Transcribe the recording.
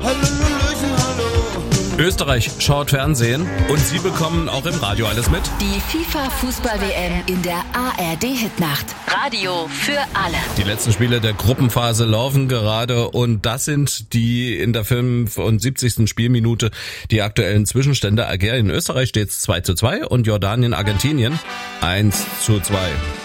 Österreich schaut Fernsehen und Sie bekommen auch im Radio alles mit. Die FIFA-Fußball-WM in der ARD-Hitnacht. Radio für alle. Die letzten Spiele der Gruppenphase laufen gerade und das sind die in der 75. Spielminute die aktuellen Zwischenstände. Algerien, Österreich steht 2:2 und Jordanien, Argentinien 1:2.